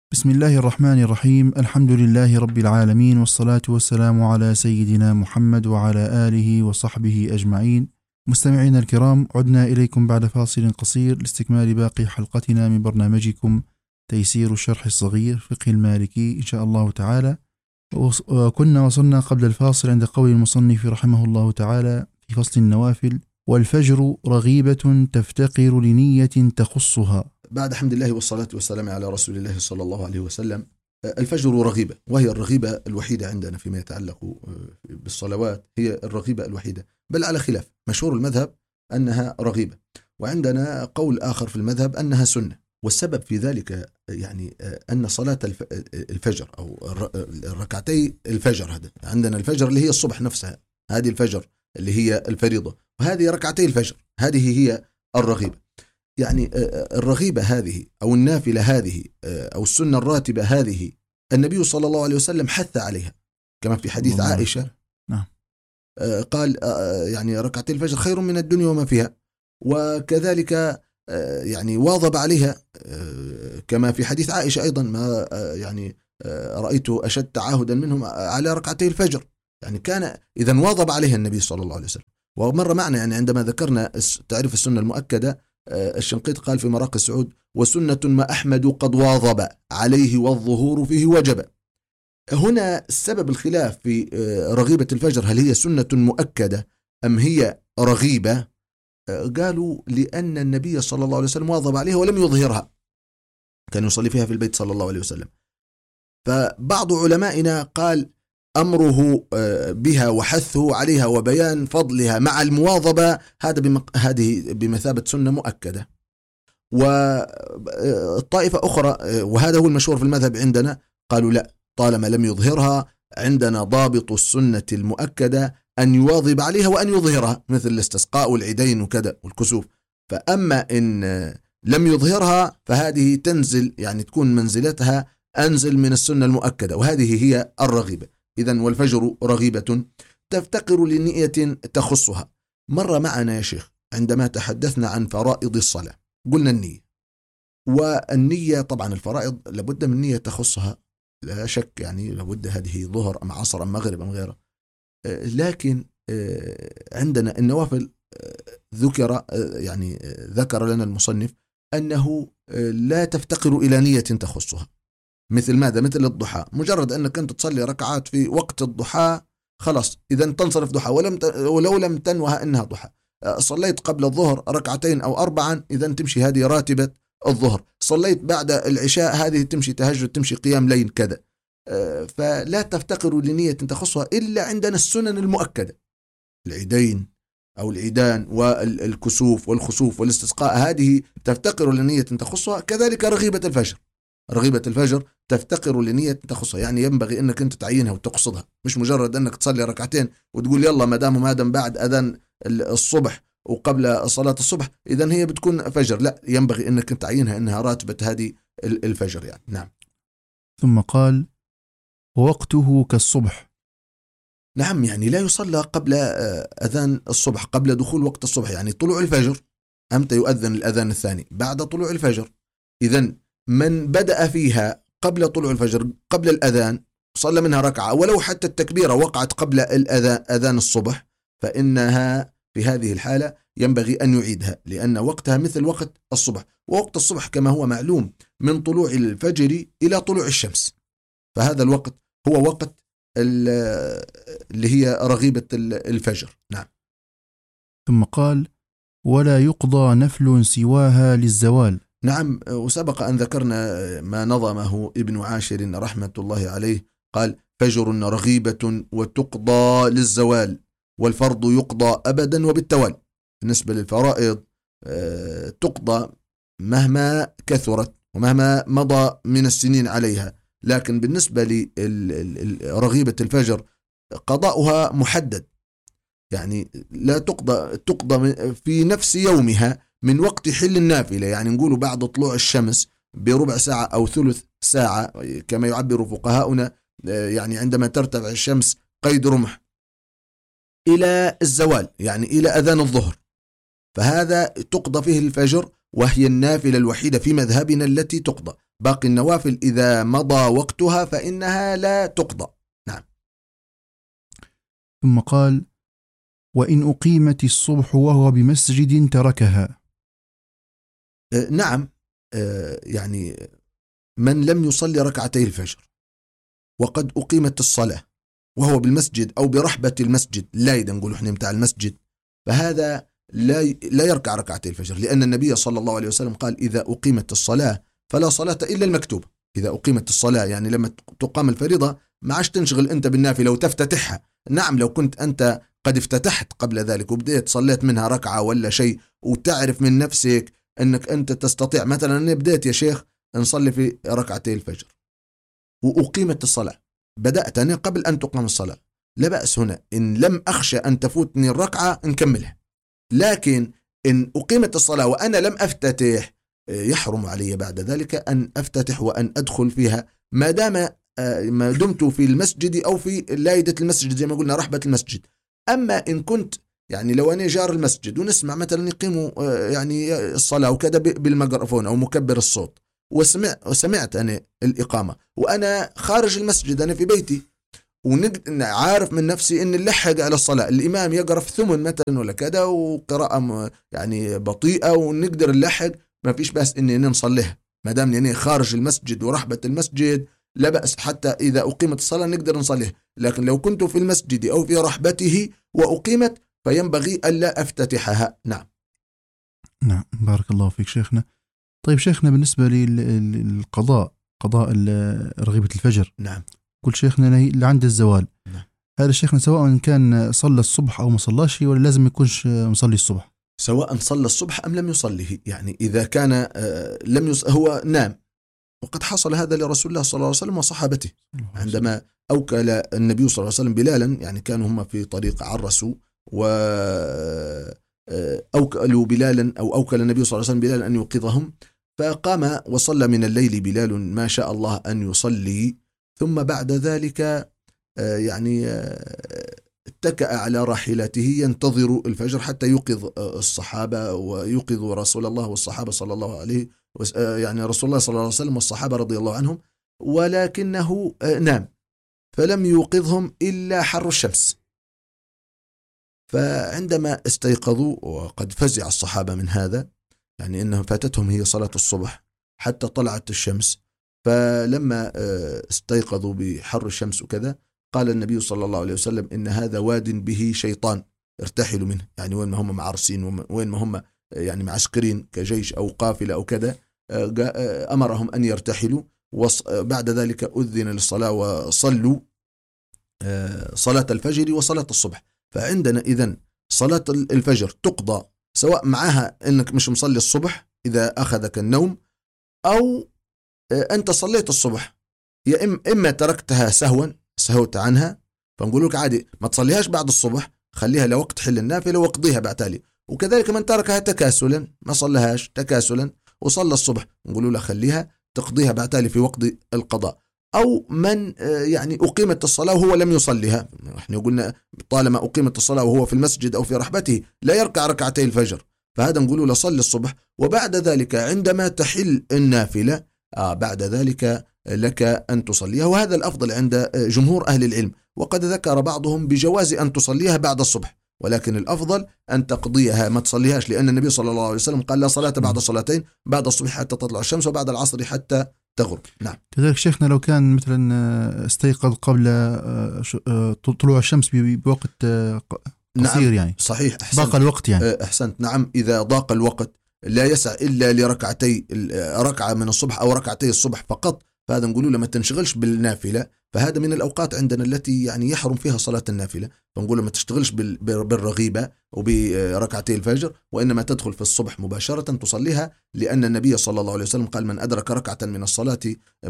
بسم الله الرحمن الرحيم. الحمد لله رب العالمين، والصلاة والسلام على سيدنا محمد وعلى آله وصحبه أجمعين. مستمعينا الكرام، عدنا إليكم بعد فاصل قصير لاستكمال باقي حلقتنا من برنامجكم تيسير الشرح الصغير فقه المالكي إن شاء الله تعالى. وكنا وصلنا قبل الفاصل عند قول المصنف رحمه الله تعالى في فصل النوافل: والفجر رغيبة تفتقر لنية تخصها. بعد حمد الله والصلاة والسلام على رسول الله صلى الله عليه وسلم. الفجر رغيبة، وهي الرغيبة الوحيدة عندنا فيما يتعلق بالصلوات، هي الرغيبة الوحيدة، بل على خلاف مشهور المذهب أنها رغيبة، وعندنا قول آخر في المذهب أنها سنة. والسبب في ذلك يعني أن صلاة الفجر أو ركعتي الفجر، هذا عندنا الفجر اللي هي الصبح نفسها، هذه الفجر اللي هي الفريضة، وهذه ركعتي الفجر، هذه هي الرغيبة. يعني الرغيبة هذه أو النافلة هذه أو السنة الراتبة هذه النبي صلى الله عليه وسلم حث عليها، كما في حديث عائشة قال يعني ركعتي الفجر خير من الدنيا وما فيها، وكذلك يعني واظب عليها كما في حديث عائشة أيضا، ما يعني رأيت أشد تعاهدا منهم على ركعتي الفجر، يعني كان إذا واظب عليها النبي صلى الله عليه وسلم. ومر معنا يعني عندما ذكرنا تعريف السنة المؤكدة، الشنقيط قال في مراقي السعود: وسنة ما أحمد قد واظب عليه والظهور فيه وجب. هنا السبب الخلاف في رغيبة الفجر، هل هي سنة مؤكدة أم هي رغيبة؟ قالوا لأن النبي صلى الله عليه وسلم واظب عليها ولم يظهرها، كان يصلي فيها في البيت صلى الله عليه وسلم. فبعض علمائنا قال أمره بها وحثه عليها وبيان فضلها مع المواظبة هذه بمثابة سنة مؤكدة. والطائفة أخرى، وهذا هو المشهور في المذهب عندنا، قالوا لا، طالما لم يظهرها عندنا ضابط السنة المؤكدة أن يواظب عليها وأن يظهرها، مثل الاستسقاء والعيدين وكذا والكسوف. فأما إن لم يظهرها فهذه تنزل، يعني تكون منزلتها أنزل من السنة المؤكدة، وهذه هي الرغيبة. إذن والفجر رغيبة تفتقر لنية تخصها. مر معنا يا شيخ عندما تحدثنا عن فرائض الصلاة قلنا النية، والنية طبعا الفرائض لابد من نية تخصها لا شك، يعني لابد هذه ظهر أم عصر أم مغرب أم غيره. لكن عندنا النوافل ذكر لنا المصنف أنه لا تفتقر إلى نية تخصها. مثل ماذا؟ مثل الضحى، مجرد أنك أنت تصلي ركعات في وقت الضحى خلاص، إذا تنصرف ضحى ولو لم تنوها إنها ضحى. صليت قبل الظهر ركعتين أو 4، إذا تمشي هذه راتبة الظهر. صليت بعد العشاء هذه تمشي تهجد، تمشي قيام ليل كذا. فلا تفتقر لنية تخصها إلا عندنا السنن المؤكدة، العيدين أو العيدان والكسوف والخسوف والاستسقاء، هذه تفتقر لنية تخصها. كذلك رغيبة الفجر، رغيبة الفجر تفتقر لنية تخصها، يعني ينبغي أنك أنت تعينها وتقصدها، مش مجرد أنك تصلي ركعتين وتقول يلا ما دام بعد أذان الصبح وقبل صلاة الصبح إذن هي بتكون فجر. لا، ينبغي أنك أنت تعينها أنها راتبة هذه الفجر يعني. نعم. ثم قال: ووقته كالصبح. نعم، يعني لا يصلى قبل أذان الصبح، قبل دخول وقت الصبح، يعني طلوع الفجر. أمتى يؤذن الأذان الثاني؟ بعد طلوع الفجر. إذن من بدأ فيها قبل طلوع الفجر قبل الأذان صلى منها ركعة، ولو حتى التكبيرة وقعت قبل أذان الصبح، فإنها في هذه الحالة ينبغي أن يعيدها، لأن وقتها مثل وقت الصبح. ووقت الصبح كما هو معلوم من طلوع الفجر إلى طلوع الشمس، فهذا الوقت هو وقت اللي هي رغيبة الفجر. نعم. ثم قال: ولا يقضى نفل سواها للزوال. نعم، وسبق أن ذكرنا ما نظمه ابن عاشر رحمة الله عليه، قال: فجر رغيبة وتقضى للزوال، والفرض يقضى أبدا وبالتوالي. بالنسبة للفرائض تقضى مهما كثرت ومهما مضى من السنين عليها، لكن بالنسبة لرغيبة الفجر قضاؤها محدد، يعني لا تقضى في نفس يومها من وقت حل النافلة، يعني نقول بعد طلوع الشمس بربع ساعة أو ثلث ساعة كما يعبر فقهاؤنا، يعني عندما ترتفع الشمس قيد رمح إلى الزوال، يعني إلى أذان الظهر، فهذا تقضى فيه الفجر، وهي النافلة الوحيدة في مذهبنا التي تقضى. باقي النوافل إذا مضى وقتها فإنها لا تقضى. نعم. ثم قال: وإن أقيمت الصبح وهو بمسجد تركها. نعم، يعني من لم يصلي ركعتي الفجر وقد أقيمت الصلاة وهو بالمسجد أو برحبة المسجد، لا نقول إحنا متاع المسجد، فهذا لا يركع ركعتي الفجر، لأن النبي صلى الله عليه وسلم قال: إذا أقيمت الصلاة فلا صلاة إلا المكتوبة. إذا أقيمت الصلاة يعني لما تقام الفريضة ما عادش تنشغل أنت بالنافلة وتفتتحها. نعم، لو كنت أنت قد افتتحت قبل ذلك وبدأت صليت منها ركعة ولا شيء وتعرف من نفسك أنك أنت تستطيع، مثلا أنا بدأت يا شيخ نصلي في ركعتي الفجر وأقيمت الصلاة، بدأت أنا قبل أن تقام الصلاة، لا بأس هنا إن لم أخشى أن تفوتني الركعة نكملها. لكن إن أقيمت الصلاة وأنا لم أفتتح يحرم علي بعد ذلك أن أفتتح وأن أدخل فيها ما دمت في المسجد أو في لايدة المسجد زي ما قلنا رحبة المسجد. أما إن كنت يعني لو أنا جار المسجد ونسمع مثلا يقيموا يعني الصلاة وكذا بالميكروفون أو مكبر الصوت وسمعت أنا الإقامة وأنا خارج المسجد أنا في بيتي وعارف من نفسي إن نلحق على الصلاة، الإمام يقرأ في ثمن مثلا ولا كذا وقراءة يعني بطيئة ونقدر نلحق، ما فيش بأس إني نصليها ما دام يعني خارج المسجد ورحبة المسجد، لا بأس حتى إذا أقيمت الصلاة نقدر نصليها. لكن لو كنت في المسجد أو في رحبته وأقيمت فينبغي ألا أفتتحها. نعم. نعم، بارك الله فيك شيخنا. طيب شيخنا، بالنسبة للقضاء، قضاء رغيبة الفجر، نعم، قل شيخنا اللي عند الزوال، نعم. هذا شيخنا سواء كان صلى الصبح أو ما صلاش ولا لازم يكونش مصلي الصبح؟ سواء صلى الصبح أم لم يصليه، يعني إذا كان هو نام، وقد حصل هذا لرسول الله صلى الله عليه وسلم وصحابته عندما أوكل النبي صلى الله عليه وسلم بلالا، يعني كانوا هم في طريق عرسوا وأوكلوا بلالا أو أوكل النبي صلى الله عليه وسلم بلالا أن يوقظهم، فقام وصلى من الليل بلال ما شاء الله أن يصلي، ثم بعد ذلك يعني اتكأ على راحلته ينتظر الفجر حتى يوقظ الصحابة ويوقظ رسول الله والصحابة صلى الله عليه يعني رسول الله صلى الله عليه وسلم والصحابة رضي الله عنهم، ولكنه نام فلم يوقظهم إلا حر الشمس. فعندما استيقظوا وقد فزع الصحابة من هذا، يعني إنهم فاتتهم هي صلاة الصبح حتى طلعت الشمس، فلما استيقظوا بحر الشمس وكذا قال النبي صلى الله عليه وسلم: إن هذا واد به شيطان ارتحلوا منه، يعني وين ما هم معرسين وين ما هم يعني معسكرين كجيش أو قافلة أو كذا، أمرهم أن يرتحلوا. وبعد ذلك أذن للصلاة وصلوا صلاة الفجر وصلاة الصبح. فعندنا إذن صلاة الفجر تقضى سواء معها أنك مش مصلي الصبح إذا أخذك النوم، أو أنت صليت الصبح يا إما تركتها سهوت عنها، فنقول لك عادي ما تصليهاش بعد الصبح، خليها لوقت حل النافلة واقضيها بعد تالي. وكذلك من تركها تكاسلا ما صلىهاش تكاسلا وصلى الصبح، نقول له خليها تقضيها بعد تالي في وقت القضاء. أو من يعني أقيمت الصلاة وهو لم يصليها، احنا قلنا طالما أقيمت الصلاة وهو في المسجد أو في رحبته لا يركع ركعتي الفجر، فهذا نقول له صلي الصبح، وبعد ذلك عندما تحل النافلة بعد ذلك لك أن تصليها، وهذا الأفضل عند جمهور أهل العلم. وقد ذكر بعضهم بجواز أن تصليها بعد الصبح، ولكن الأفضل أن تقضيها ما تصليهاش، لأن النبي صلى الله عليه وسلم قال: لا صلاة بعد الصلاتين، بعد الصبح حتى تطلع الشمس وبعد العصر حتى تغرب. نعم. كذلك شيخنا لو كان مثلا استيقظ قبل طلوع الشمس بوقت قصير، نعم. يعني صحيح، أحسنت. ضاق الوقت يعني. أحسنت. نعم، إذا ضاق الوقت لا يسع إلا لركعتي ركعة من الصبح أو ركعتي الصبح فقط، فهذا نقول له ما تنشغلش بالنافلة، فهذا من الأوقات عندنا التي يعني يحرم فيها صلاة النافلة، فنقول له ما تشتغلش بالرغيبة وبركعتي الفجر، وإنما تدخل في الصبح مباشرة تصليها، لأن النبي صلى الله عليه وسلم قال: من أدرك ركعة من الصلاة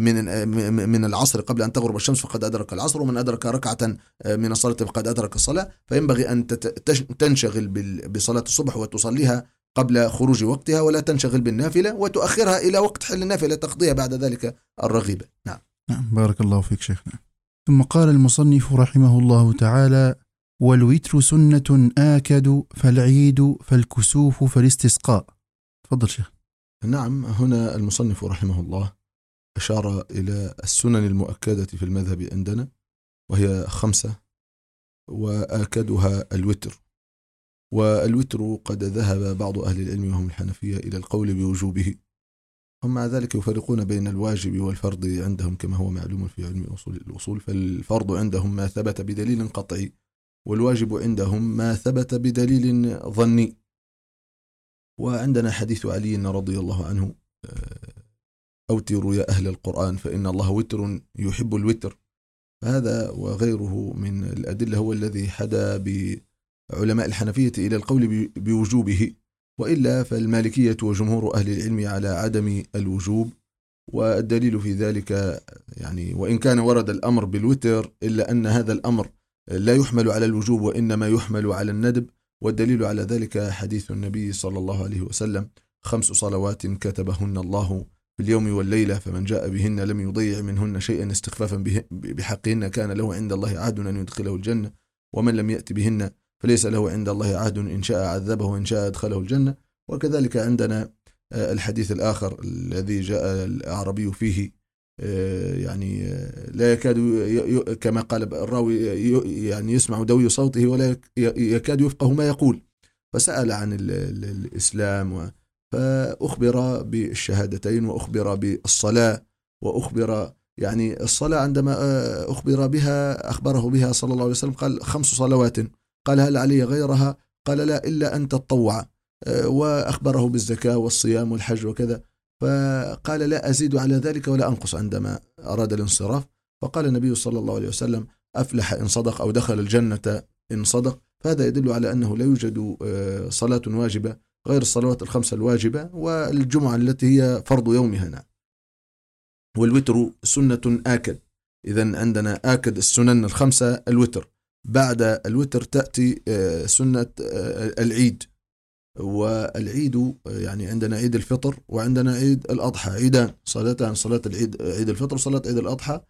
من العصر قبل أن تغرب الشمس فقد أدرك العصر، ومن أدرك ركعة من الصلاة فقد أدرك الصلاة. فينبغي أن تنشغل بصلاة الصبح وتصليها قبل خروج وقتها، ولا تنشغل بالنافلة وتؤخرها إلى وقت حل النافلة تقضيها بعد ذلك الرغيبة. نعم. بارك الله فيك شيخنا. ثم قال المصنف رحمه الله تعالى: والوتر سنة آكد، فالعيد، فالكسوف، فالاستسقاء. تفضل شيخ. نعم، هنا المصنف رحمه الله أشار إلى السنن المؤكدة في المذهب عندنا، وهي 5، وآكدها الوتر. والوتر قد ذهب بعض أهل العلم وهم الحنفية إلى القول بوجوبه، هم مع ذلك يفرقون بين الواجب والفرض عندهم كما هو معلوم في علم الأصول. فالفرض عندهم ما ثبت بدليل قطعي، والواجب عندهم ما ثبت بدليل ظني. وعندنا حديث علي رضي الله عنه: أوتروا يا أهل القرآن فإن الله وتر يحب الوتر. هذا وغيره من الأدلة هو الذي حدا بعلماء الحنفية إلى القول بوجوبه، وإلا فالمالكية وجمهور أهل العلم على عدم الوجوب. والدليل في ذلك يعني وإن كان ورد الأمر بالوتر، إلا أن هذا الأمر لا يحمل على الوجوب وإنما يحمل على الندب. والدليل على ذلك حديث النبي صلى الله عليه وسلم: 5 صلوات كتبهن الله في اليوم والليلة، فمن جاء بهن لم يضيع منهن شيئا استخفافا بحقهن كان له عند الله عهد أن يدخله الجنة، ومن لم يأت بهن فليس له عند الله عهد، إن شاء عذبه وإن شاء أدخله الجنة. وكذلك عندنا الحديث الآخر الذي جاء الأعرابي فيه يعني لا يكاد كما قال الراوي يعني يسمع دوي صوته ولا يكاد يفقه ما يقول، فسأل عن الإسلام فأخبر بالشهادتين وأخبر بالصلاة، وأخبر يعني الصلاة عندما أخبره بها صلى الله عليه وسلم قال 5 صلوات. قال: هل علي غيرها؟ قال: لا، إلا أن تطوع. وأخبره بالزكاة والصيام والحج وكذا، فقال: لا أزيد على ذلك ولا أنقص عندما أراد الانصراف. فقال النبي صلى الله عليه وسلم: أفلح إن صدق أو دخل الجنة إن صدق. فهذا يدل على أنه لا يوجد صلاة واجبة غير الصلوات ال5 الواجبة والجمعة التي هي فرض يومها. والوتر سنة آكد، إذن عندنا آكد السنن ال5 الوتر. بعد الوتر تأتي سنة العيد، والعيد يعني عندنا عيد الفطر وعندنا عيد الأضحى، عيدان، صلاتان: صلاة العيد عيد الفطر وصلاة عيد الأضحى.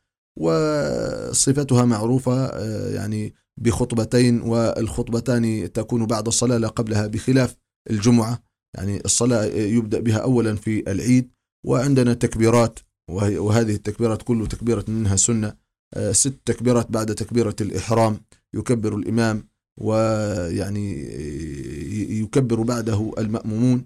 وصفتها معروفة يعني بخطبتين، والخطبتان تكون بعد الصلاة لا قبلها، بخلاف الجمعة يعني الصلاة يبدأ بها أولا في العيد. وعندنا تكبيرات، وهذه التكبيرات كل تكبيرة منها سنة. 6 تكبيرات بعد تكبيرة الإحرام يكبر الإمام، ويعني يكبر بعده المأمومون،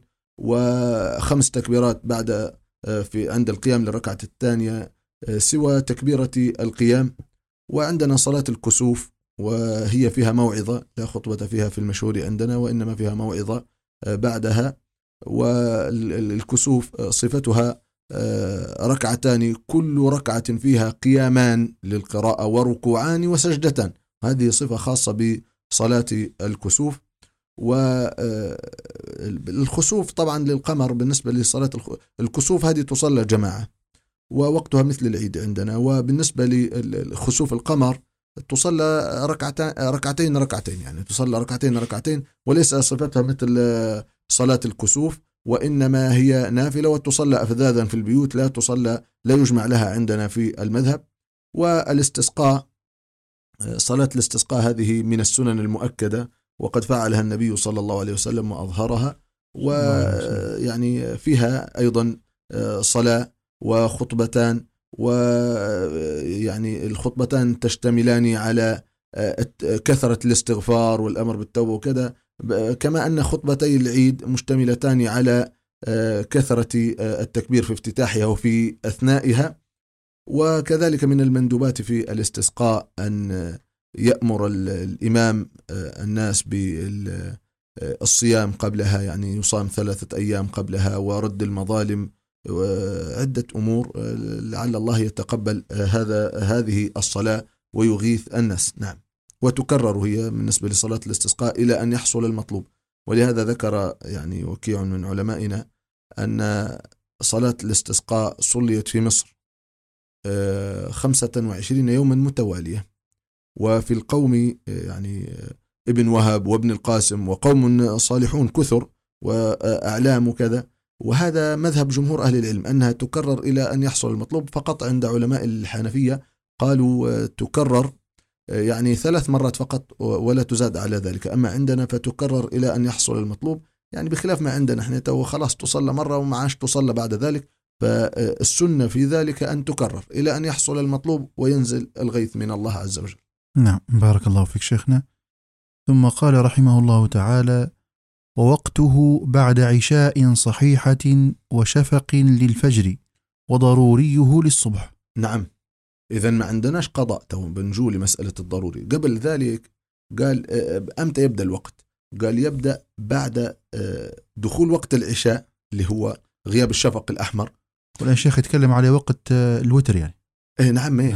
و5 تكبيرات بعد عند القيام للركعة الثانية سوى تكبيرة القيام. وعندنا صلاة الكسوف، وهي فيها موعظة، لا خطبة فيها في المشهور عندنا، وإنما فيها موعظة بعدها. والكسوف صفتها 2 كل ركعة فيها قيامان للقراءة وركوعان وسجدتان، هذه صفة خاصة بصلاة الكسوف. والخسوف طبعا للقمر، بالنسبة لصلاة الكسوف هذه تصلى جماعة ووقتها مثل العيد عندنا. وبالنسبة لخسوف القمر تصلى ركعتين يعني تصلى ركعتين، وليس صفتها مثل صلاة الكسوف، وإنما هي نافلة وتصلى أفذاذا في البيوت، لا يجمع لها عندنا في المذهب. والاستسقاء، صلاة الاستسقاء هذه من السنن المؤكدة، وقد فعلها النبي صلى الله عليه وسلم وأظهرها، ويعني فيها أيضا صلاة وخطبتان، ويعني الخطبتان تشتملان على كثرة الاستغفار والأمر بالتوبة وكذا، كما أن خطبتي العيد مشتملتان على كثرة التكبير في افتتاحها وفي أثنائها. وكذلك من المندوبات في الاستسقاء أن يأمر الإمام الناس بالصيام قبلها، يعني يصام 3 أيام قبلها، ورد المظالم، وعدة أمور لعل الله يتقبل هذه الصلاة ويغيث الناس. نعم. وتكرر هي بالنسبة لصلاة الاستسقاء إلى أن يحصل المطلوب. ولهذا ذكر يعني وكيع من علمائنا أن صلاة الاستسقاء صليت في مصر 25 يوما متوالية، وفي القوم يعني ابن وهب وابن القاسم وقوم صالحون كثر وأعلام وكذا. وهذا مذهب جمهور أهل العلم أنها تكرر إلى أن يحصل المطلوب. فقط عند علماء الحنفية قالوا تكرر يعني 3 مرات فقط ولا تزاد على ذلك. أما عندنا فتكرر إلى أن يحصل المطلوب، يعني بخلاف ما عندنا احنا خلاص تصلى مرة وما عادش تصلى بعد ذلك. فالسنة في ذلك أن تكرر إلى أن يحصل المطلوب وينزل الغيث من الله عز وجل. نعم، بارك الله فيك شيخنا. ثم قال رحمه الله تعالى: ووقته بعد عشاء صحيحة وشفق للفجر وضروريه للصبح. نعم، إذا ما عندناش قضاء، تو بنجو لمسألة الضروري. قبل ذلك قال أمتى يبدأ الوقت؟ قال يبدأ بعد دخول وقت العشاء اللي هو غياب الشفق الأحمر. ولا شيخ يتكلم على وقت الوتر يعني. نعم،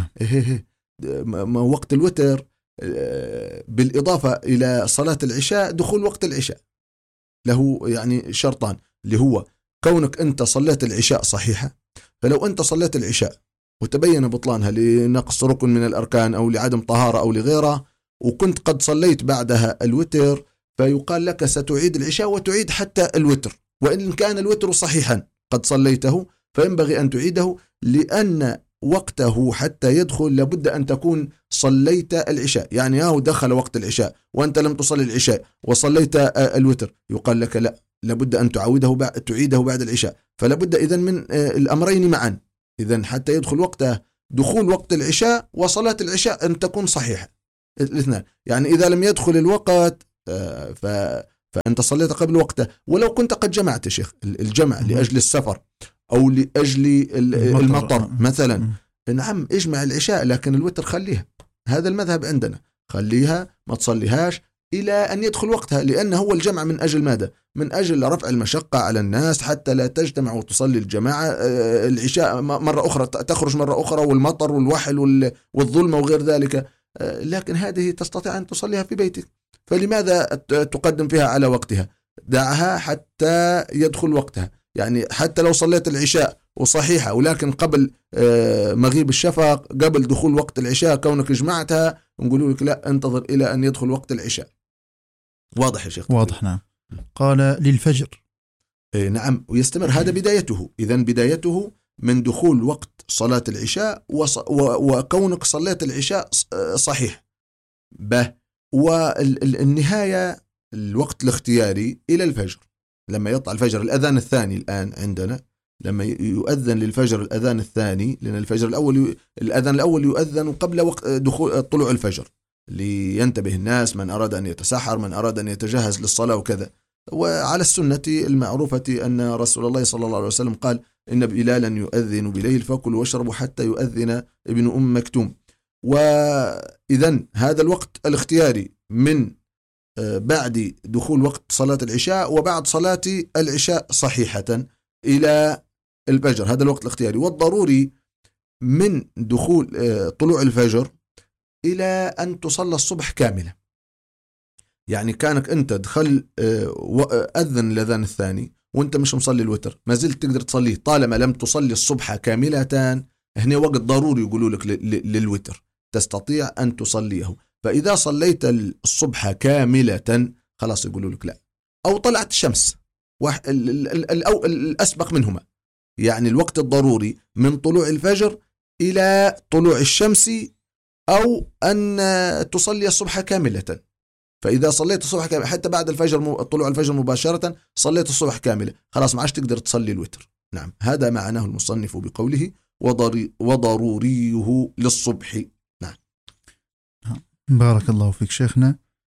ما وقت الوتر بالإضافة إلى صلاة العشاء دخول وقت العشاء له يعني شرطان، اللي هو كونك أنت صليت العشاء صحيحة. فلو أنت صليت العشاء وتبين بطلانها لنقص ركن من الأركان أو لعدم طهارة أو لغيرها، وكنت قد صليت بعدها الوتر، فيقال لك ستعيد العشاء وتعيد حتى الوتر، وإن كان الوتر صحيحا قد صليته فينبغي أن تعيده، لأن وقته حتى يدخل لابد أن تكون صليت العشاء. يعني دخل وقت العشاء وأنت لم تصلي العشاء وصليت الوتر، يقال لك لا، لابد أن تعيده بعد العشاء. فلابد إذن من الأمرين معا، إذن حتى يدخل وقته دخول وقت العشاء وصلاة العشاء أن تكون صحيحة الاثنان. يعني إذا لم يدخل الوقت فأنت صليت قبل وقته، ولو كنت قد جمعت يا شيخ الجمع لأجل السفر أو لأجل المطر مثلا، نعم اجمع العشاء، لكن الوتر خليها. هذا المذهب عندنا، خليها ما تصليهاش إلى أن يدخل وقتها، لأنه هو الجمع من أجل ماذا؟ من أجل رفع المشقة على الناس حتى لا تجتمع وتصلي الجماعة العشاء مرة أخرى، تخرج مرة أخرى، والمطر والوحل والظلمة وغير ذلك. لكن هذه تستطيع أن تصليها في بيتك، فلماذا تقدم فيها على وقتها؟ دعها حتى يدخل وقتها. يعني حتى لو صليت العشاء وصحيحة ولكن قبل مغيب الشفق، قبل دخول وقت العشاء، كونك جمعتها نقول لك لا، انتظر إلى أن يدخل وقت العشاء. واضح يا شيخ؟ واضح. نعم. قال للفجر. نعم، ويستمر هذا بدايته. إذن بدايته من دخول وقت صلاة العشاء وكونك صليت العشاء صحيح والنهاية الوقت الاختياري إلى الفجر. لما يطلع الفجر، الأذان الثاني الآن عندنا، لما يؤذن للفجر الأذان الثاني، لأن الأذان الأول يؤذن قبل وقت دخول طلوع الفجر، لينتبه الناس، من أراد أن يتسحر، من أراد أن يتجهز للصلاة وكذا. وعلى السنة المعروفة أن رسول الله صلى الله عليه وسلم قال: إن بلالا يؤذن بليل فكلوا واشربوا حتى يؤذن ابن أم مكتوم. وإذن هذا الوقت الاختياري من بعد دخول وقت صلاة العشاء وبعد صلاة العشاء صحيحة إلى الفجر، هذا الوقت الاختياري. والضروري من دخول طلوع الفجر إلى أن تصلى الصبح كاملة. يعني كانك أنت دخل أذن الأذان الثاني وأنت مش مصلي الوتر، ما زلت تقدر تصليه طالما لم تصلي الصبح كاملة. هنا وقت ضروري يقولوا لك للوتر، تستطيع أن تصليه. فإذا صليت الصبح كاملة خلاص يقولوا لك لا. أو طلعت الشمس، الأسبق منهما، يعني الوقت الضروري من طلوع الفجر إلى طلوع الشمس، أو أن تصلي الصبح كاملة. فإذا صليت الصبح كاملة حتى بعد الفجر، طلوع الفجر مباشرة صليت الصبح كاملة، خلاص ما عادش تقدر تصلي الوتر. نعم، هذا معناه المصنف بقوله وضروريه للصبح. نعم. بارك الله فيك شيخنا.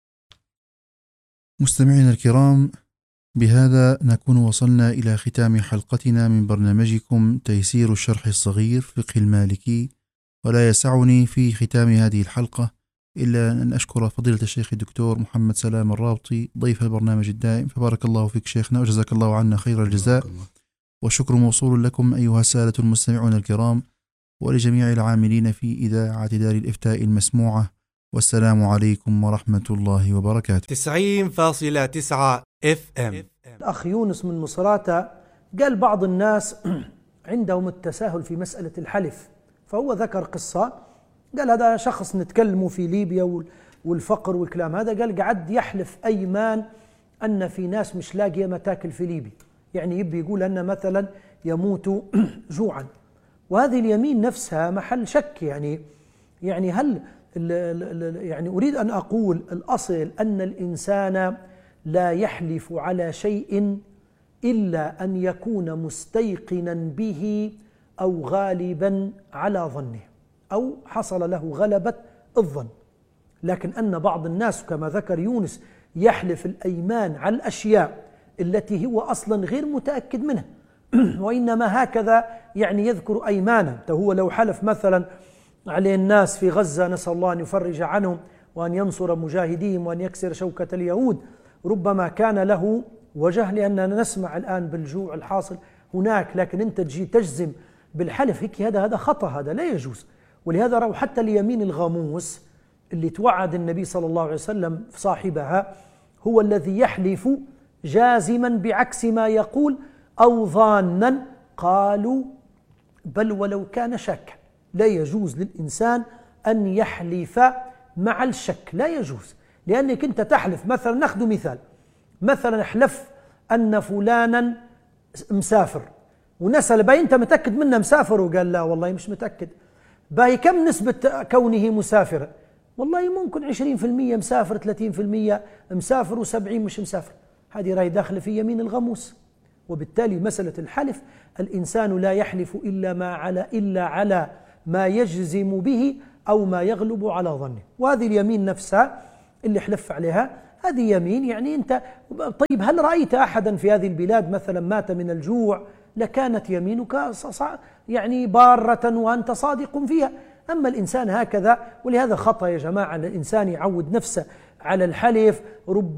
مستمعينا الكرام، بهذا نكون وصلنا إلى ختام حلقتنا من برنامجكم تيسير الشرح الصغير فقه المالكي. ولا يسعني في ختام هذه الحلقة إلا أن أشكر فضيلة الشيخ الدكتور محمد سلام الرابطي ضيف البرنامج الدائم، فبارك الله فيك شيخنا وجزاك الله عنا خير الجزاء. والشكر موصول لكم أيها السادة المستمعون الكرام، ولجميع العاملين في إذاعة دار الإفتاء المسموعة. والسلام عليكم ورحمة الله وبركاته. 90.9 FM. الأخ يونس من مصراتة قال بعض الناس عندهم التساهل في مسألة الحلف، فهو ذكر قصة، قال هذا شخص نتكلموا في ليبيا والفقر والكلام هذا، قال قعد يحلف أيمان أن في ناس مش لاقية متاكل في ليبيا، يعني يبي يقول أن مثلا يموتوا جوعا، وهذه اليمين نفسها محل شك. يعني هل يعني أريد أن أقول الأصل أن الإنسان لا يحلف على شيء إلا أن يكون مستيقنا به أو غالبا على ظنه، أو حصل له غلبة الظن. لكن أن بعض الناس كما ذكر يونس يحلف الأيمان على الأشياء التي هو أصلا غير متأكد منها وإنما هكذا يعني يذكر أيمانا. هو لو حلف مثلا على الناس في غزة نسأل الله أن يفرج عنهم وأن ينصر مجاهديهم وأن يكسر شوكة اليهود، ربما كان له وجه، لأننا نسمع الآن بالجوع الحاصل هناك، لكن أنت تجي تجزم بالحلف هيك، هذا خطأ، هذا لا يجوز. ولهذا رأوا حتى اليمين الغموس اللي توعد النبي صلى الله عليه وسلم صاحبها هو الذي يحلف جازما بعكس ما يقول أو ظانا، قالوا بل ولو كان شاكا. لا يجوز للإنسان أن يحلف مع الشك، لا يجوز، لأنك أنت تحلف مثلا، نأخذ مثال، مثلا احلف أن فلانا مسافر ونسأل باي أنت متأكد منه مسافر، وقال لا والله مش متأكد. باي كم نسبة كونه مسافر؟ والله ممكن 20% مسافر، 30% مسافر، و70 مش مسافر. هذه راهي داخل في يمين الغموس. وبالتالي مسألة الحلف الإنسان لا يحلف إلا على ما يجزم به أو ما يغلب على ظنه. وهذه اليمين نفسها اللي حلف عليها هذه يمين يعني أنت طيب هل رأيت أحدا في هذه البلاد مثلا مات من الجوع؟ لكانت يمينك يعني بارة وأنت صادق فيها. أما الإنسان هكذا، ولهذا خطأ يا جماعة الإنسان يعود نفسه على الحلف.